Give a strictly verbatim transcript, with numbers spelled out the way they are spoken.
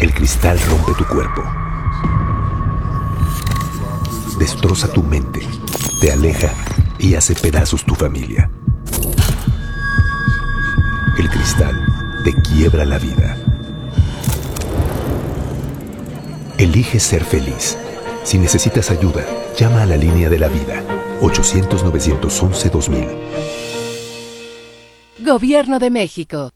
El cristal rompe tu cuerpo, destroza tu mente, te aleja y hace pedazos tu familia. El cristal te quiebra la vida. Elige ser feliz. Si necesitas ayuda, llama a la línea de la vida, ochocientos, nueve once, dos mil. Gobierno de México.